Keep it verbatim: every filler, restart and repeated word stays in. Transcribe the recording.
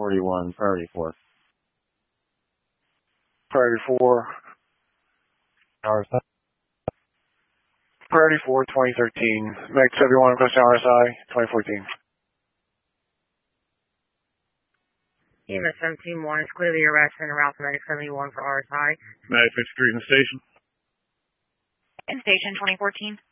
forty-one, priority four. Priority four. R S I. Priority four, twenty thirteen. Meg seventy-one, requesting R S I, twenty fourteen. E M S seventeen one is clearly arrested and route to Medic seventy-one for R S I. Medic fifty-three in the station. In station twenty fourteen.